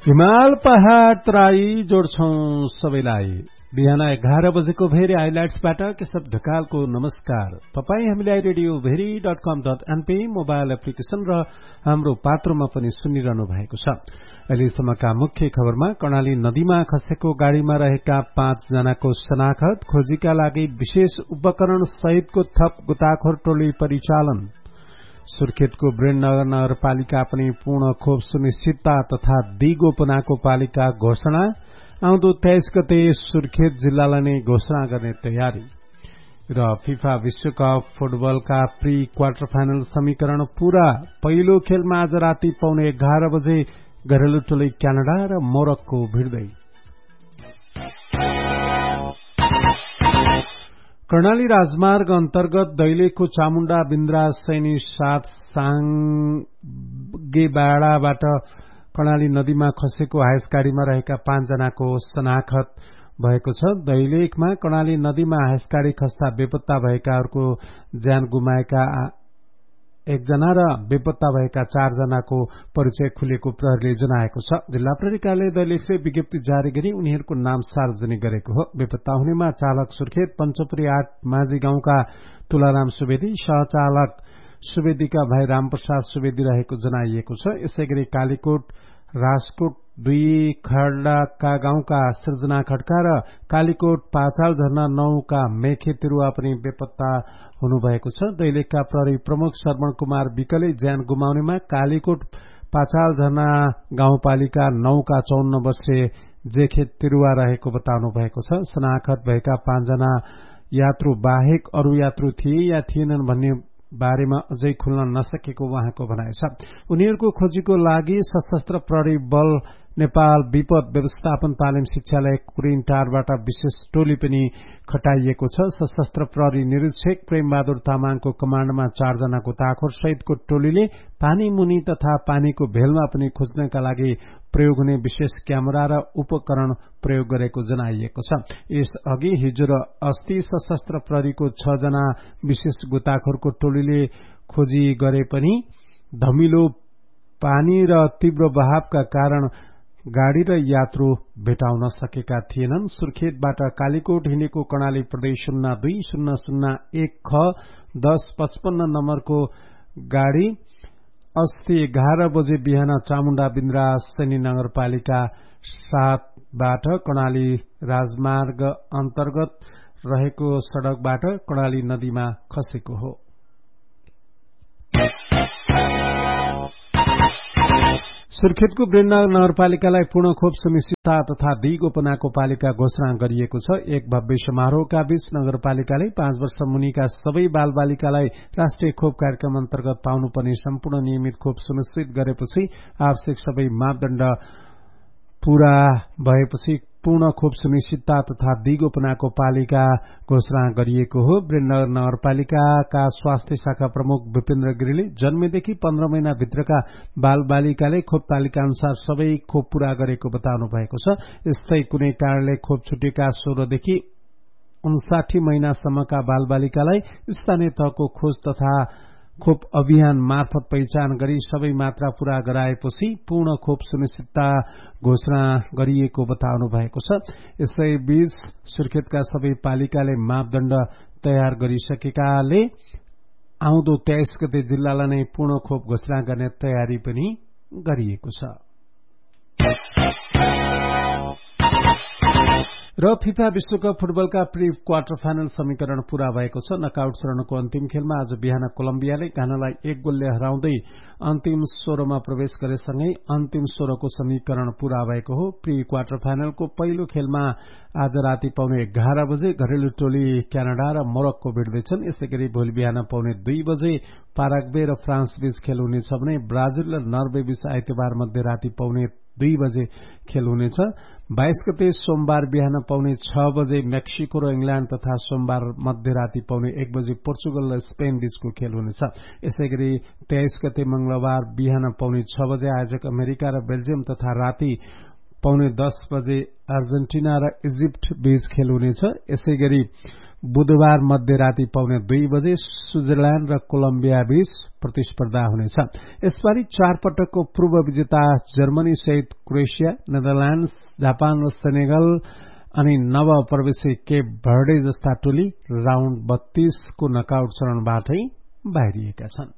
हिमाल पहाड तराई जोड्छौं सबैलाई। बिहान 11 बजेको भेरी हाइलाइट्सबाट केशव ढकालको नमस्कार। तपाई हामीलाई रेडियो भेरी.com.np मोबाइल एप्लिकेशन र हाम्रो पात्रोमा पनि सुनिरहनु भएको छ। अहिलेसम्मका मुख्य खबरमा कर्णाली नदीमा खसेको गाड़ीमा रहेका 5 जनाको शनाखत, खोजीका लागि विशेष उपकरण सहितको थप गोताखोर टोली परिचालन। सुर्खेतको ब्रेननगर नगरपालिका पनि पूर्ण खोप सुनिश्चितता तथा दिगोपनाको पालिका घोषणा। आउँदो 23 गते सुर्खेत जिल्लालाई नै घोषणा गर्ने तयारी। र फिफा विश्वकप फुटबलका प्री क्वार्टर फाइनल समीकरण पूरा। पहिलो खेलमा आज राति 11:15 बजे घरेलु टोली क्यानाडा र मोरक्को भिड्दै। कर्णाली राजमार्ग अन्तर्गत दैलेखको चामुण्डा बिन्द्रा सैनी साथ साङ्गेबाडाबाट कर्णाली नदीमा खसेको हाइस गाड़ीमा रहेका 5 जनाको शनाखत भएको छ। दैलेखमा कर्णाली नदीमा हाइस गाड़ी खस्दा बेपत्ता भएकाहरूको ज्यान गुमाएका 1 जना र बेपत्ता भएका 4 जनाको परिचय खुलेको प्रहरीले जनाएको छ। जिल्ला प्रहरी कार्यालय दैलेखले विज्ञप्ति जारी गरी उनीहरूको नाम सार्वजनिक गरेको हो। बेपत्ता हुनेमा चालक सुर्खेत पञ्चपुरी 8 माझी गाउँका तुलाराम सुवेदी, सहचालक सुवेदीका भाइ रामप्रसाद सुवेदी रहेको जनाइएको छ। यसैगरी कालीकोट राजकोट 2 खड्डाका गाउँका सृजना खड्का र कालीकोट पाचाल झरना 9 का मेखे तिरुवा पनि बेपत्ता हुनुभएको छ। दैलेखका प्रहरी प्रमुख श्रवण कुमार विकले ज्यान गुमाउनेमा कालीकोट पाचाल झरना गाउँपालिका 9 का 54 वर्षीय जेखे तिरुवा रहेको बताउनु भएको छ। शनाखत भएका 5 जना यात्रु बाहेक अरू यात्रु थिए या थिएनन् भन्ने बारेमा अझै खुल्न नसकेको उहाँको भनाइ छ। उनीहरूको खोजीको लागि सशस्त्र प्रहरी बल नेपाल विपद व्यवस्थापन तालिम शिक्षालय कुरिनटारबाट विशेष टोली पनि खटाइएको छ। सशस्त्र प्रहरी निरीक्षक प्रेमबहादुर तामाङको कमाण्डमा 4 जनाको ताखोर सहितको टोलीले पानी मुनि तथा पानीको भेलमा पनि खोज्नका लागि प्रयोग हुने विशेष क्यामेरा र उपकरण प्रयोग गरेको जनाइएको छ। यसअघि हिजो र अस्ति सशस्त्र प्रहरीको 6 जना विशेष गोताखोरको टोलीले खोजी गरे पनि धमिलो पानी र तीव्र बहावका कारण गाड़ी र यात्रु भेटाउन सकेका थिएनन्। सुर्खेतबाट कालीकोट हिँडेको कर्णाली प्रदेश 020001 ख 1055 नम्बरको गाड़ी अस्ति 11 बजे बिहान चामुण्डा बिन्द्रा सैनी नगरपालिका 7बाट कर्णाली राजमार्ग अन्तर्गत रहेको सड़कबाट कर्णाली नदीमा खसेको हो। सुर्खेतको ब्रेननगर नगरपालिकालाई पूर्ण खोप सुनिश्चितता तथा दिगोपनाको पालिका घोषणा गरिएको छ। एक भव्य समारोहका बीच नगरपालिकाले 5 वर्ष मुनिका सबै बालबालिकालाई राष्ट्रिय खोप कार्यक्रम अन्तर्गत पाउनुपर्ने सम्पूर्ण नियमित खोप सुनिश्चित गरेपछि आवश्यक सबै मापदण्ड पूरा भएपछि पूर्ण खोप सुनिश्चितता तथा दिगोपनाको पालिका घोषणा गरिएको हो। ब्रेननगर नगरपालिकाका स्वास्थ्य शाखा प्रमुख विपेन्द्र गिरीले जन्मेदेखि 15 महिना भित्रका बालबालिकाले खोप तालिका अनुसार सबै खोप पूरा गरेको बताउनु भएको छ। यस्तै कुनै कारणले खोप छुटेका 16 देखि 59 महिनासम्मका बालबालिकालाई स्थानीय तहको खोज तथा खोप अभियान मार्फत पहिचान गरी सबै मात्रा पूरा गराएपछि पूर्ण खोप सुनिश्चितता घोषणा गरिएको बताउनु भएको छ। यसैबीच सुर्खेतका सबै पालिकाले मापदण्ड तयार गरिसकेकाले आउँदो 23 गते जिल्लालाई नै पूर्ण खोप घोषणा गर्ने तयारी पनि गरिएको छ। र फिफा विश्वकप फुटबलका प्री क्वार्टर फाइनल समीकरण पूरा भएको छ। नकआउट चरणको अन्तिम खेलमा आज बिहान कोलम्बियाले घानालाई 1 गोलले हराउँदै अन्तिम 16मा प्रवेश गरेसँगै अन्तिम 16को समीकरण पूरा भएको हो। प्री क्वार्टर फाइनलको पहिलो खेलमा आज राति 11:15 बजे घरेलु टोली क्यानाडा र मोरक्को भिड्दैछन्। यसैगरी भोलि बिहान 2:15 बजे पाराग्वे र फ्रान्स बीच खेल हुनेछ भने ब्राजिल र नर्वे बीच आइतबार मध्यराति 2:15 बजे खेल हुनेछ। 22 गते सोमबार बिहान 6:15 बजे मेक्सिको र इंग्ल्याण्ड तथा सोमबार मध्यराति 1:15 बजे पोर्चुगल र स्पेन बीचको खेल हुनेछ। यसैगरी 23 गते मंगलबार बिहान 6:15 बजे आयोजक अमेरिका र बेल्जियम तथा राति 9:15 बजे अर्जेन्टिना र इजिप्ट बीच खेल हुनेछ। यसैगरी बुधबार मध्यराति पौने 2 बजे स्विजरल्याण्ड र कोलम्बिया बीच प्रतिस्पर्धा हुनेछ। यसपालि 4 पटकको पूर्व विजेता जर्मनी सहित क्रोएसिया, नेदरल्याण्ड्स, जापान र सेनेगल अनि नव प्रवेशी केप भर्डे जस्ता टोली राउण्ड 32 को नकआउट चरणबाटै बाहिरिएका छन्।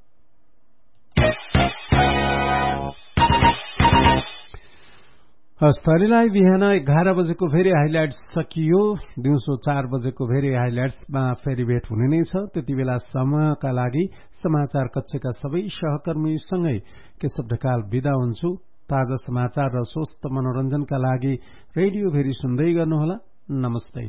हस्तरीलाई बिहान 11 बजेको फेरि हाइलाइट्स सकियो। दिउँसो 4 बजेको फेरि हाइलाइट्समा फेरि भेट हुने नै छ। त्यति बेलासम्मका लागि समाचार कक्षका सबै सहकर्मीसँगै केशव ढकाल बिदा हुन्छु। ताजा समाचार र स्वस्थ मनोरञ्जनका लागि रेडियो फेरि सुन्दै गर्नुहोला। नमस्ते।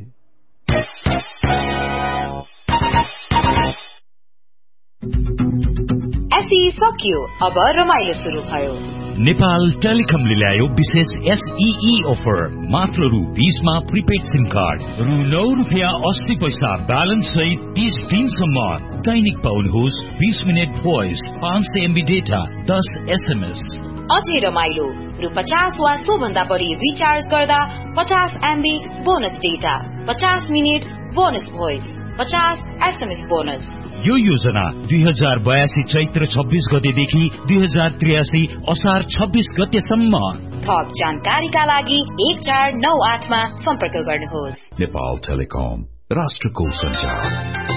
एसई सकियो, अब रमाइलो सुरु भयो। नेपाल टेलिकमले ल्यायो विशेष एसईई अफर। मात्र रु20 मा प्रिपेड सिम कार्ड, रु9.80 ब्यालेन्स सहित 30 दिनसम्म। दैनिक पाउनुहोस् 20 minute voice, 500 MB data, 10 SMS। अझै रमाइलो, रु50 वा सोभन्दा बढी रिचार्ज गर्दा 50 MB bonus data, 50 minute bonus voice, 50 SMS bonus. यो योजना 2082 चैत्र 26 गतेदेखि 2083 असार 26 गतेसम्म। थप जानकारीका लागि 1498 मा सम्पर्क गर्नुहोस्। नेपाल टेलिकम, राष्ट्रको सञ्चार।